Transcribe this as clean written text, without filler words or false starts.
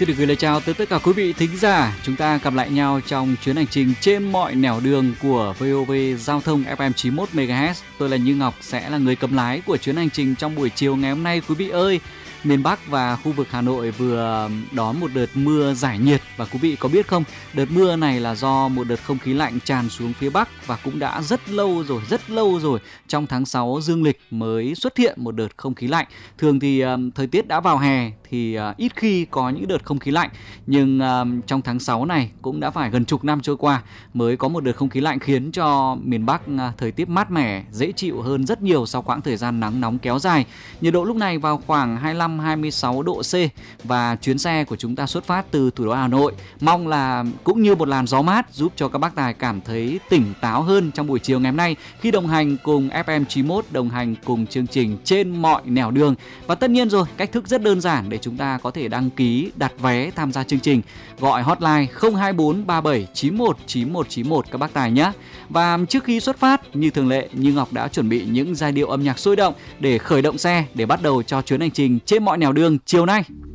Xin được gửi lời chào tới tất cả quý vị thính giả. Chúng ta gặp lại nhau trong chuyến hành trình trên mọi nẻo đường của VOV Giao thông FM 91 MHz. Tôi là Như Ngọc, sẽ là người cầm lái của chuyến hành trình trong buổi chiều ngày hôm nay quý vị ơi. Miền Bắc và khu vực Hà Nội vừa đón một đợt mưa giải nhiệt. Và quý vị có biết không, đợt mưa này là do một đợt không khí lạnh tràn xuống phía Bắc. Và cũng đã rất lâu rồi trong tháng 6 dương lịch mới xuất hiện một đợt không khí lạnh. Thường thì thời tiết đã vào hè thì ít khi có những đợt không khí lạnh. Nhưng trong tháng 6 này cũng đã phải gần chục năm trôi qua mới có một đợt không khí lạnh khiến cho miền Bắc thời tiết mát mẻ, dễ chịu hơn rất nhiều sau quãng thời gian nắng nóng kéo dài. Nhiệt độ lúc này vào khoảng 25-26 độ C và chuyến xe của chúng ta xuất phát từ thủ đô Hà Nội. Mong là cũng như một làn gió mát giúp cho các bác tài cảm thấy tỉnh táo hơn trong buổi chiều ngày hôm nay khi đồng hành cùng FM 91, đồng hành cùng chương trình trên mọi nẻo đường. Và tất nhiên rồi, cách thức rất đơn giản để chúng ta có thể đăng ký đặt vé tham gia chương trình. Gọi hotline 024 37 91 91 91 các bác tài nhé. Và trước khi xuất phát, như thường lệ, Như Ngọc đã chuẩn bị những giai điệu âm nhạc sôi động để khởi động xe, để bắt đầu cho chuyến hành trình trên mọi nẻo đường chiều nay.